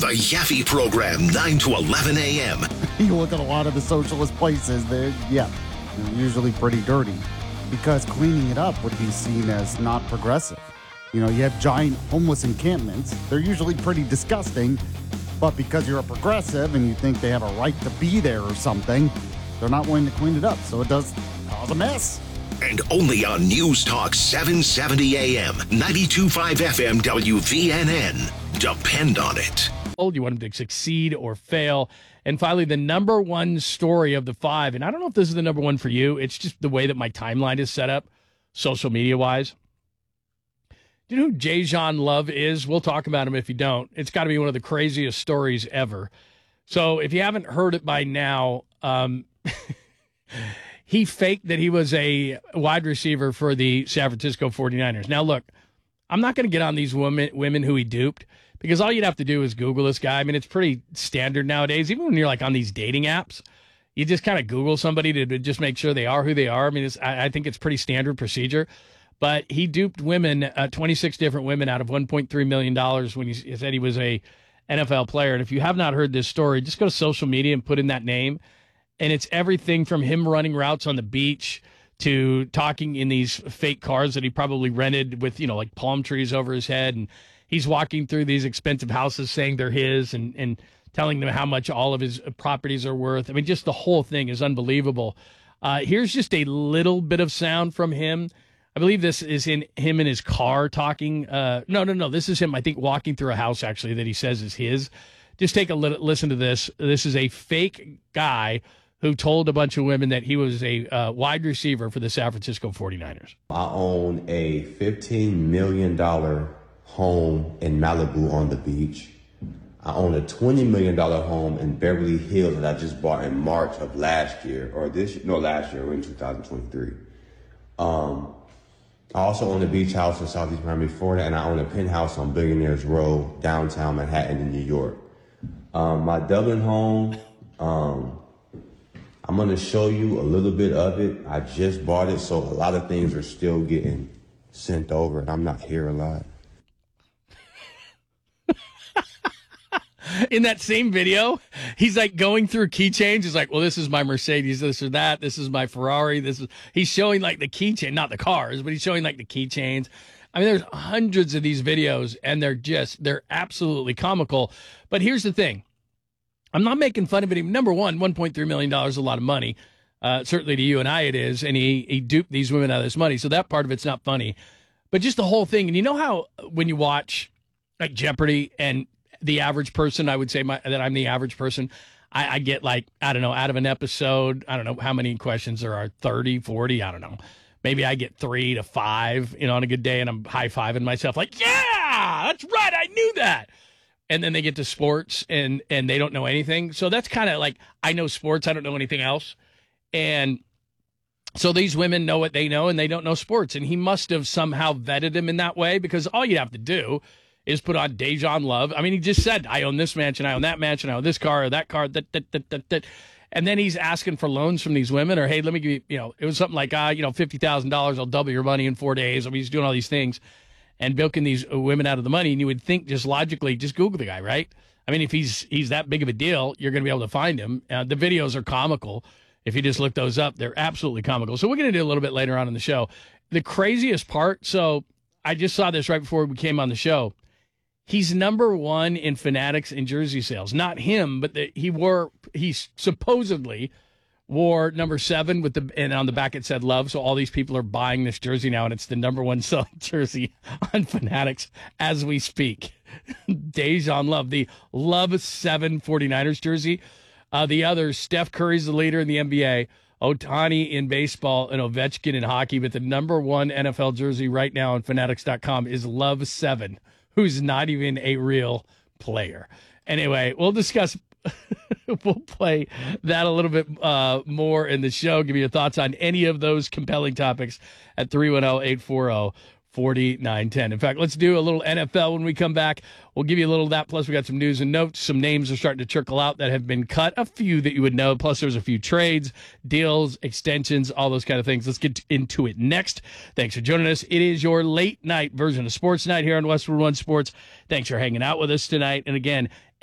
The Yaffe Program, 9 to 11 a.m. You look at a lot of the socialist places, they're usually pretty dirty because cleaning it up would be seen as not progressive. You know, you have giant homeless encampments. They're usually pretty disgusting, but because you're a progressive and you think they have a right to be there or something, they're not willing to clean it up. So it does cause a mess. And only on News Talk 770 AM, 92.5 FM WVNN. Depend on it. You want them to succeed or fail. And finally, the number one story of the 5. And I don't know if this is the number one for you. It's just the way that my timeline is set up, social media-wise. Do you know who Dejan Love is? We'll talk about him if you don't. It's got to be one of the craziest stories ever. So if you haven't heard it by now, he faked that he was a wide receiver for the San Francisco 49ers. Now, look, I'm not going to get on these women who he duped because all you'd have to do is Google this guy. I mean, it's pretty standard nowadays. Even when you're like on these dating apps, you just kind of Google somebody to just make sure they are who they are. I mean, I think it's pretty standard procedure. But he duped women, 26 different women out of $1.3 million when he said he was a NFL player. And if you have not heard this story, just go to social media and put in that name. And it's everything from him running routes on the beach to talking in these fake cars that he probably rented with, like palm trees over his head. And he's walking through these expensive houses saying they're his and telling them how much all of his properties are worth. I mean, just the whole thing is unbelievable. Here's just a little bit of sound from him. I believe this is in him in his car talking. No. This is him, I think, walking through a house, actually, that he says is his. Just take a listen to this. This is a fake guy who told a bunch of women that he was a wide receiver for the San Francisco 49ers. I own a $15 million home in Malibu on the beach. I own a $20 million home in Beverly Hills that I just bought in March of last year, last year, we're in 2023. I also own a beach house in Southeast Miami, Florida, and I own a penthouse on Billionaires Row, downtown Manhattan in New York. My Dublin home, I'm going to show you a little bit of it. I just bought it, so a lot of things are still getting sent over, and I'm not here a lot. In that same video, he's like going through keychains. He's like, well, this is my Mercedes, this or that. This is my Ferrari. He's showing like the keychain, not the cars, but he's showing like the keychains. I mean, there's hundreds of these videos and they're absolutely comical. But here's the thing. I'm not making fun of it. Number one, $1.3 million is a lot of money. Certainly to you and I it is. And he duped these women out of this money. So that part of it's not funny. But just the whole thing. And you know how when you watch like Jeopardy and the average person, I would say that I'm the average person. I get like, I don't know, out of an episode, I don't know how many questions there are, 30, 40, I don't know. Maybe I get 3 to 5, on a good day, and I'm high-fiving myself like, yeah, that's right, I knew that. And then they get to sports, and they don't know anything. So that's kind of like, I know sports, I don't know anything else. And so these women know what they know, and they don't know sports. And he must have somehow vetted them in that way, because all you have to do is put on Dejan Love. I mean, he just said, I own this mansion, I own that mansion, I own this car or that car, that. And then he's asking for loans from these women, or, hey, let me give you, it was something like, $50,000, I'll double your money in 4 days. I mean, he's doing all these things and bilking these women out of the money. And you would think just logically, just Google the guy, right? I mean, if he's that big of a deal, you're going to be able to find him. The videos are comical. If you just look those up, they're absolutely comical. So we're going to do a little bit later on in the show. The craziest part, so I just saw this right before we came on the show. He's number one in Fanatics and jersey sales. Not him, but he supposedly wore number 7 and on the back it said Love. So all these people are buying this jersey now, and it's the number one selling jersey on Fanatics as we speak. Dejan Love, the Love 7 49ers jersey. The others, Steph Curry's the leader in the NBA, Ohtani in baseball, and Ovechkin in hockey. But the number one NFL jersey right now on Fanatics.com is Love 7. Who's not even a real player. Anyway, we'll discuss, we'll play that a little bit more in the show. Give me your thoughts on any of those compelling topics at 310-840-4910. In fact, let's do a little NFL when we come back. We'll give you a little of that. Plus, we got some news and notes. Some names are starting to trickle out that have been cut. A few that you would know. Plus, there's a few trades, deals, extensions, all those kind of things. Let's get into it next. Thanks for joining us. It is your late night version of Sports Night here on Westwood One Sports. Thanks for hanging out with us tonight. And again,